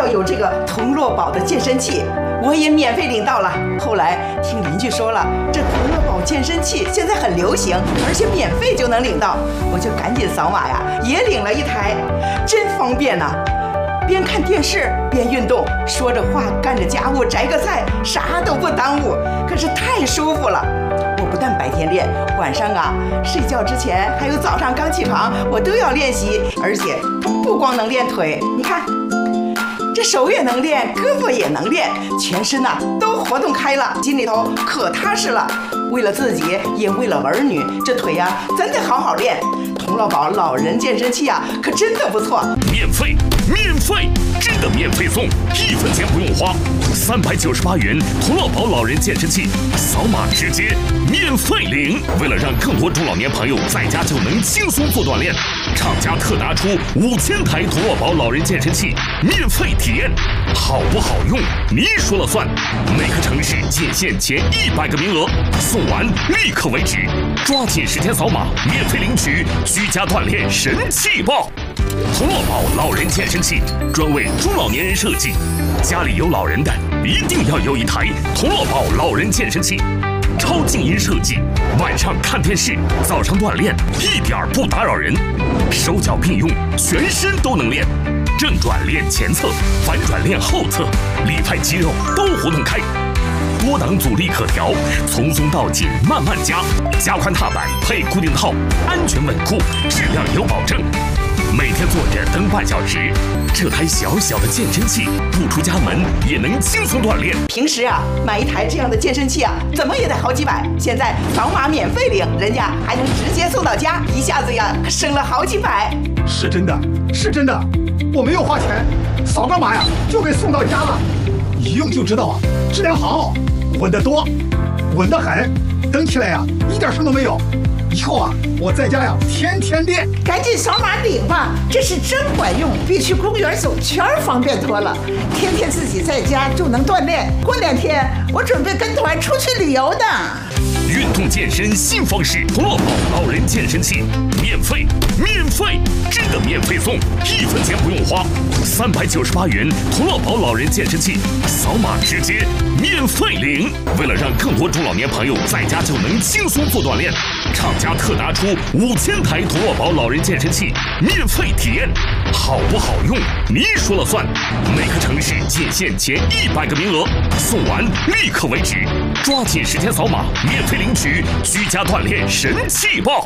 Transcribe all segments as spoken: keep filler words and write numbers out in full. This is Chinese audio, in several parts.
要有这个同乐宝的健身器，我也免费领到了。后来听邻居说了，这同乐宝健身器现在很流行，而且免费就能领到，我就赶紧扫码呀，也领了一台，真方便呐、啊！边看电视边运动，说着话干着家务摘个菜，啥都不耽误，可是太舒服了。我不但白天练，晚上啊睡觉之前还有早上刚起床，我都要练习，而且不光能练腿，你看这手也能练，胳膊也能练，全身呐、啊、都活动开了，心里头可踏实了。为了自己，也为了儿女，这腿呀、啊、真得好好练。同乐宝老人健身器啊，可真的不错， 免费，免费，真的免费送，一分钱不用花，三百九十八元同乐宝老人健身器，扫码直接免费领。为了让更多中老年朋友在家就能轻松做锻炼，厂家特拿出五千台同乐宝老人健身器免费体验，好不好用你说了算。每个城市仅限前一百个名额，送完立刻为止，抓紧时间扫码免费领取。居家锻炼神器爆！同乐宝老人健身器专为中老年人设计，家里有老人的一定要有一台同乐宝老人健身器。超静音设计，晚上看电视，早上锻炼，一点不打扰人。手脚并用，全身都能练。正转练前侧，反转练后侧，里派肌肉都活动开。多档阻力可调，从松到紧慢慢加，加宽踏板配固定套，安全稳固，质量有保证。每天坐着蹬半小时，这台小小的健身器不出家门也能轻松锻炼。 平时啊，买一台这样的健身器啊，怎么也得好几百，现在扫码免费领，人家还能直接送到家，一下子呀省了好几百。 是真的，是真的，我没有花钱，扫个码呀就给送到家了，一用就知道啊，质量好，稳得多，稳得很，蹬起来呀一点声都没有。以后啊，我在家呀天天练。 赶紧扫码领吧，这是真管用，比去公园走圈方便多了。天天自己在家就能锻炼，过两天我准备跟团出去旅游呢。 运动健身新方式，同乐宝老人健身器免费，免费，真的免费送，一分钱不用花，三百九十八元同乐宝老人健身器，扫码直接免费领。为了让更多中老年朋友在家就能轻松做锻炼，厂家特拿出五千台同乐宝老人健身器免费体验，好不好用你说了算。每个城市仅限前一百个名额，送完立刻为止，抓紧时间扫码免费领取，居家锻炼神器爆！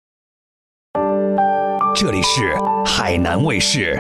这里是海南卫视。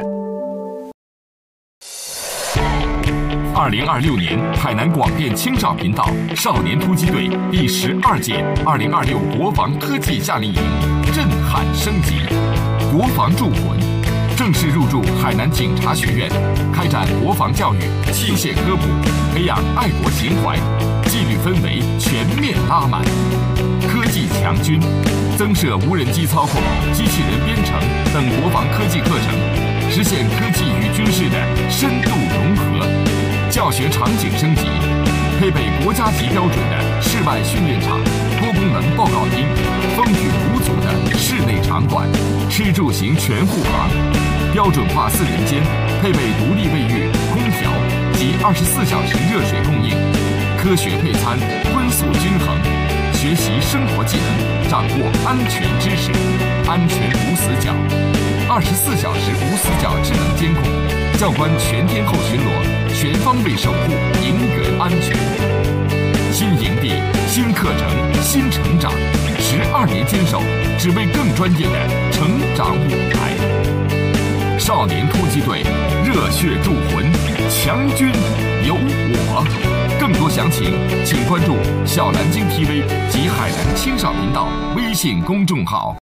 二零二六年海南广电青少频道少年突击队第十二届二零二六国防科技夏令营震撼升级，国防铸魂，正式入驻海南警察学院，开展国防教育、器械科普，培养爱国情怀，纪律氛围全面拉满。科技强军，增设无人机操控、机器人编程等国防科技课程，实现科技与军事的深度融合。教学场景升级，配备国家级标准的室外训练场、多功能报告厅、风雨无阻的室内场馆，吃住行全护航，标准化四人间，配备独立卫浴、空调及二十四小时热水供应，科学配餐，荤素均衡，学习生活技能，掌握安全知识，安全无死角，二十四小时无死角智能监控，教官全天候巡逻，全方位守护营园安全。新营地、新课程、新成长，十二年坚守，只为更专业的成长舞台。少年突击队，热血铸魂，强军有我。更多详情，请关注小南京 T V 及海南青少频道微信公众号。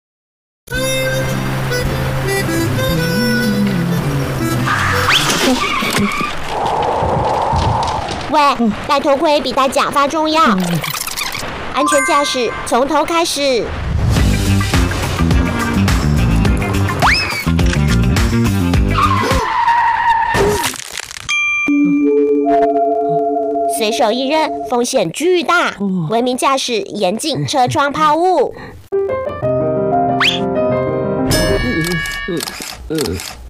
喂，戴头盔比戴假发重要。安全驾驶，从头开始。随手一扔，风险巨大。文明驾驶，严禁车窗抛物。嗯嗯嗯